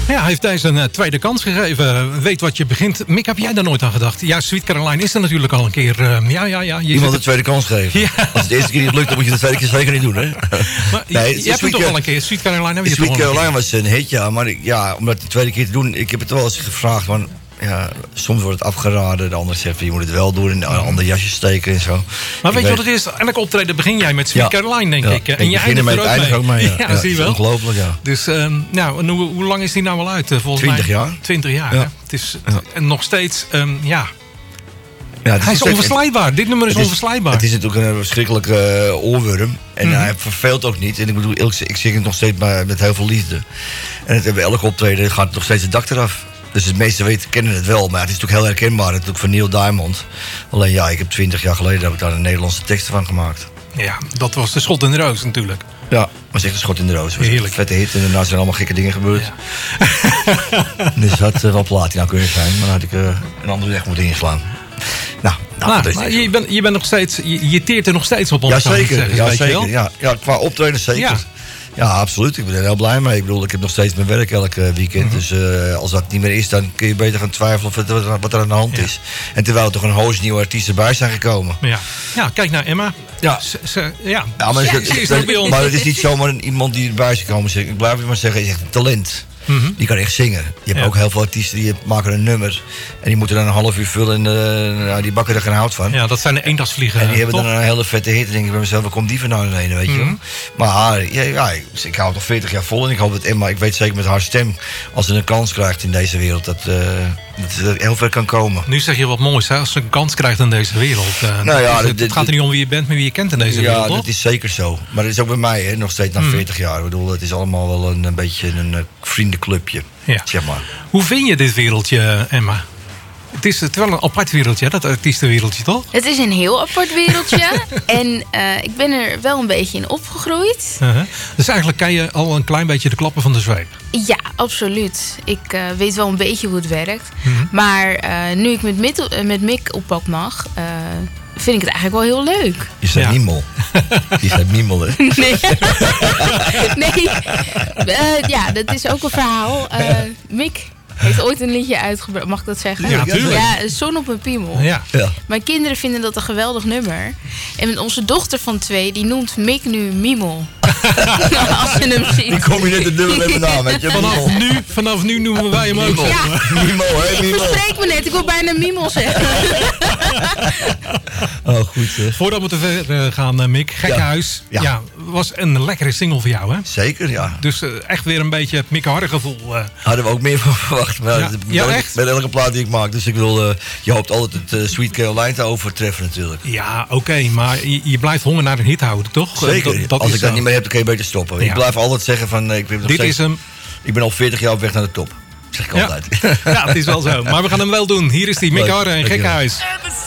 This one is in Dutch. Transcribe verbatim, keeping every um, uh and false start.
Ja, hij heeft deze een uh, tweede kans gegeven. Weet wat je begint. Mick, heb jij daar nooit aan gedacht? Ja, Sweet Caroline is er natuurlijk al een keer. Uh, ja, ja, ja. Je Iemand het... een tweede kans geven. Ja. Als het de eerste keer niet lukt, dan moet je het de tweede keer zeker niet doen, hè? Maar nee, je, je hebt het toch al een keer. Sweet Caroline heb je Sweet toch Caroline een was een hit, ja. Maar ik, ja, om dat de tweede keer te doen, ik heb het wel eens gevraagd, man. Ja, soms wordt het afgeraden, de ander zegt je moet het wel doen en een ander jasje steken en zo. Maar ik weet je wat het is? Elk optreden begin jij met Sweet ja. Caroline, denk ja. ik. En, en je eindigt er ook eindig mee. Ook mee ja. ja, ja, zie je wel. Ongelooflijk, ja. Dus, um, nou, en hoe, hoe lang is die nou al uit? Volgens Twintig mij? jaar. Twintig jaar, ja. Het is ja. En nog steeds, um, ja... Ja, hij is onverslijtbaar. Het, Dit nummer is het is, onverslijbaar. Het is natuurlijk een verschrikkelijke uh, oorworm. En mm-hmm. hij verveelt ook niet. En ik bedoel, ik, ik zing het nog steeds maar met heel veel liefde. En het, bij elke optreden gaat nog steeds het dak eraf. Dus de meeste weten, kennen het wel. Maar het is natuurlijk heel herkenbaar. Het is natuurlijk van Neil Diamond. Alleen ja, ik heb twintig jaar geleden heb ik daar een Nederlandse tekst van gemaakt. Ja, dat was de schot in de roos natuurlijk. Ja, was echt een schot in de roos. Heerlijk. Een vette hit en daarna zijn allemaal gekke dingen gebeurd. Ja. Dus het had uh, wel platina kunnen zijn. Maar dan had ik uh, een andere weg moeten inslaan. Nou, nou, nou maar je, bent, je bent nog steeds, je, je teert er nog steeds op. Ja, zeker. Zeggen, ja, weet zeker. je wel? Ja, ja, qua optreden zeker. Ja. Ja, absoluut. Ik ben er heel blij mee. Ik bedoel, ik heb nog steeds mijn werk elke weekend. Mm-hmm. Dus uh, als dat niet meer is, dan kun je beter gaan twijfelen of het, wat er aan de hand ja. is. En terwijl er toch een hoos nieuwe artiesten bij zijn gekomen. Ja, ja kijk naar Emma. Ja, ze, ze, ja. ja maar, ja, het, ze is het, bij ons. maar het is niet zomaar iemand die erbij is gekomen. Ik blijf het maar zeggen, hij is echt een talent. Mm-hmm. Die kan echt zingen. Je hebt ja. ook heel veel artiesten die maken een nummer. En die moeten dan een half uur vullen en uh, nou, die bakken er geen hout van. Ja, dat zijn de eendagsvliegen. En die toch? hebben dan een hele vette hit. En denk ik bij mezelf, waar komt die vandaan heen, weet je mm-hmm. wel. Maar ja, ja, ik hou het nog veertig jaar vol. En ik hoop dat Emma, ik weet zeker met haar stem, als ze een kans krijgt in deze wereld, dat, uh, dat ze heel ver kan komen. Nu zeg je wat moois, hè? Als ze een kans krijgt in deze wereld. Uh, nou ja, het, het gaat er niet om wie je bent, maar wie je kent in deze ja, wereld, Ja, toch? dat is zeker zo. Maar dat is ook bij mij, hè, nog steeds na mm. veertig jaar. Ik bedoel, het is allemaal wel een, een beetje een uh, vriendenclubje. Ja. Zeg maar. Hoe vind je dit wereldje, Emma? Het is wel een apart wereldje, dat artiestenwereldje, toch? Het is een heel apart wereldje. En uh, ik ben er wel een beetje in opgegroeid. Uh-huh. Dus eigenlijk kan je al een klein beetje de klappen van de zweep. Ja, absoluut. Ik uh, weet wel een beetje hoe het werkt. Mm-hmm. Maar uh, nu ik met, Mit- uh, met Mick op pad mag... Uh, vind ik het eigenlijk wel heel leuk. Je zei ja. Miemel. Je zei Miemel, hè? Nee. nee. Uh, ja, dat is ook een verhaal. Uh, Mick heeft ooit een liedje uitgebracht. Mag ik dat zeggen? Ja, natuurlijk. Ja, Zon op een piemel. Ja. Ja. Mijn kinderen vinden dat een geweldig nummer. En onze dochter van twee, die noemt Mick nu Miemel. Als je hem ziet. Die kom je net het nummer met mijn naam, weet je? Vanaf nu, vanaf nu noemen wij hem ook. Ja. Miemel, hè? Ik verspreek me net. Ik wil bijna Miemel zeggen. Oh, goed zeg. Voordat we te ver gaan, uh, Mick. Gekhuis. Ja. Ja, was een lekkere single voor jou, hè? Zeker, ja. Dus uh, echt weer een beetje het Mick Harder gevoel. Uh. Hadden we ook meer van verwacht. Maar ja. Ja, met, echt? met elke plaat die ik maak. Dus ik wil, uh, je hoopt altijd het uh, Sweet Caroline te overtreffen natuurlijk. Ja, oké. Okay, maar je, je blijft honger naar een hit houden, toch? Zeker. Dat, dat Als ik dat zo. niet meer heb, dan kun je beter stoppen. Ja. Ik blijf altijd zeggen van... Uh, ik ben nog Dit steeds, is hem. Ik ben al veertig jaar op weg naar de top. Dat zeg ik ja. altijd. Ja, het is wel zo. Maar we gaan hem wel doen. Hier is die Mick Harder en Gekhuis.